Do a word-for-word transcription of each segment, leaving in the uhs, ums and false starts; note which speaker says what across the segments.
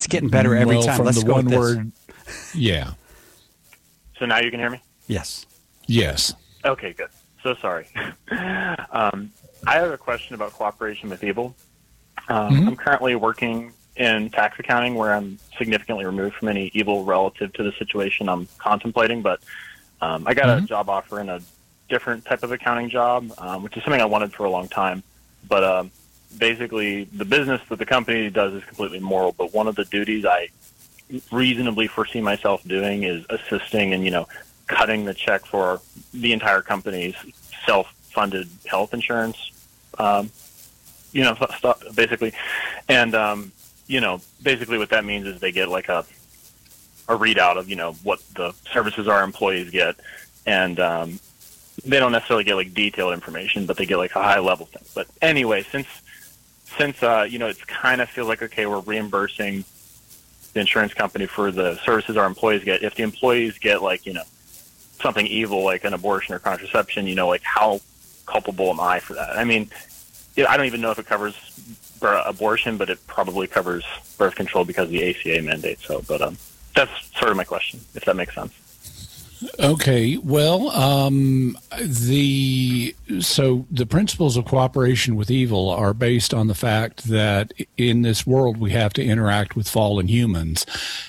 Speaker 1: It's getting better every
Speaker 2: well,
Speaker 1: time.
Speaker 2: From
Speaker 1: Let's
Speaker 2: the
Speaker 1: go
Speaker 2: one
Speaker 1: with this.
Speaker 2: word, yeah.
Speaker 3: So now you can hear me?
Speaker 1: Yes.
Speaker 2: Yes.
Speaker 3: Okay, good. So sorry. um, I have a question about cooperation with evil. Um,
Speaker 2: Mm-hmm.
Speaker 3: I'm currently working in tax accounting where I'm significantly removed from any evil relative to the situation I'm contemplating, but um, I got
Speaker 2: Mm-hmm.
Speaker 3: a job offer in a different type of accounting job, um, which is something I wanted for a long time. But um, basically, the business that the company does is completely moral, but one of the duties I reasonably foresee myself doing is assisting and, you know, cutting the check for the entire company's self-funded health insurance, um, you know, stuff, basically. And, um, you know, basically what that means is they get like a, a readout of, you know, what the services our employees get. And um, they don't necessarily get like detailed information, but they get like a high level thing. But anyway, since, since uh, you know, it's kind of feels like, okay, we're reimbursing the insurance company for the services our employees get. If the employees get like, you know, something evil like an abortion or contraception, you know, like how culpable am I for that? I mean, I don't even know if it covers abortion, but it probably covers birth control because of the A C A mandate. So, but um, that's sort of my question, if that makes sense.
Speaker 2: Okay, well, um, the so the principles of cooperation with evil are based on the fact that in this world we have to interact with fallen humans,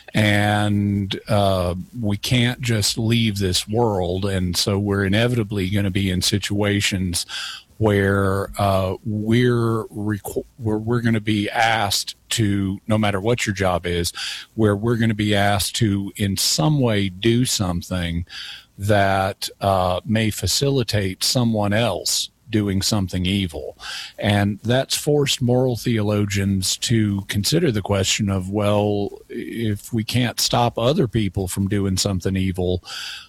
Speaker 2: and uh, we can't just leave this world, and so we're inevitably going to be in situations where uh, we're requ- where we're going to be asked to, no matter what your job is, where we're going to be asked to in some way do something that uh, may facilitate someone else doing something evil. And that's forced moral theologians to consider the question of, well, if we can't stop other people from doing something evil,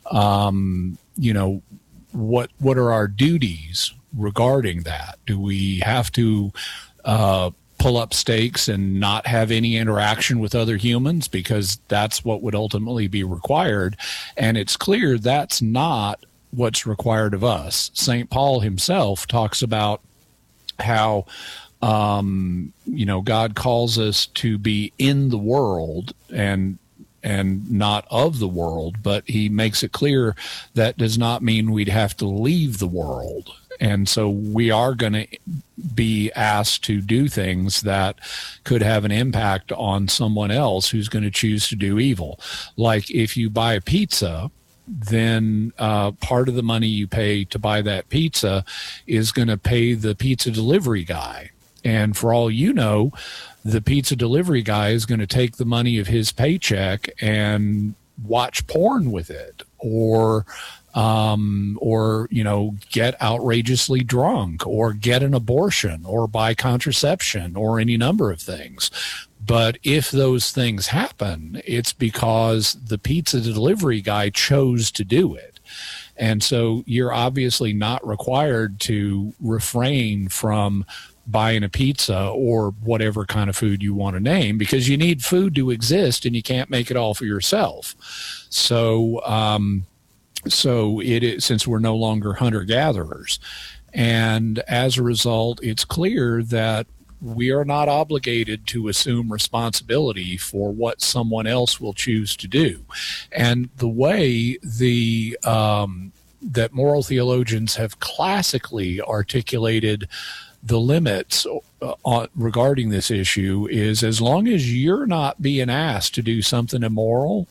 Speaker 2: um, you know, what what are our duties regarding that? Do we have to uh, pull up stakes and not have any interaction with other humans, because that's what would ultimately be required? And it's clear that's not what's required of us. Saint Paul himself talks about how um, you know, God calls us to be in the world and and not of the world, but he makes it clear that does not mean we'd have to leave the world. And so we are going to be asked to do things that could have an impact on someone else who's going to choose to do evil. Like if you buy a pizza, then uh, part of the money you pay to buy that pizza is going to pay the pizza delivery guy. And for all you know, the pizza delivery guy is going to take the money of his paycheck and watch porn with it, or um, or, you know, get outrageously drunk, or get an abortion, or buy contraception, or any number of things. But if those things happen, it's because the pizza delivery guy chose to do it. And so you're obviously not required to refrain from buying a pizza or whatever kind of food you want to name, because you need food to exist and you can't make it all for yourself. So, um, so it is, since we're no longer hunter-gatherers, and as a result, it's clear that we are not obligated to assume responsibility for what someone else will choose to do. And the way the um, that moral theologians have classically articulated the limits uh, on, regarding this issue is, as long as you're not being asked to do something immoral,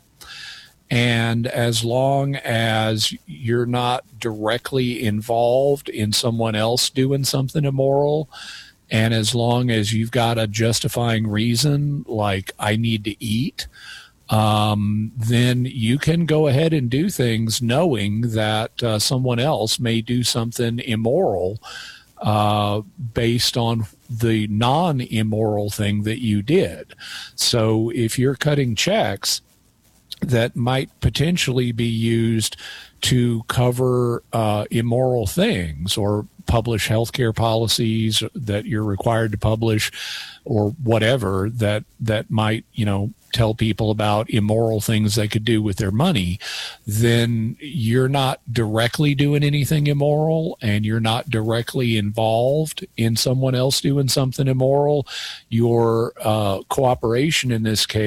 Speaker 2: and as long as you're not directly involved in someone else doing something immoral, and as long as you've got a justifying reason, like I need to eat, um, then you can go ahead and do things knowing that uh, someone else may do something immoral uh, based on the non-immoral thing that you did. So if you're cutting checks that might potentially be used to cover uh, immoral things, or publish healthcare policies that you're required to publish, or whatever that that might, you know, tell people about immoral things they could do with their money, then you're not directly doing anything immoral, and you're not directly involved in someone else doing something immoral. Your uh, cooperation in this case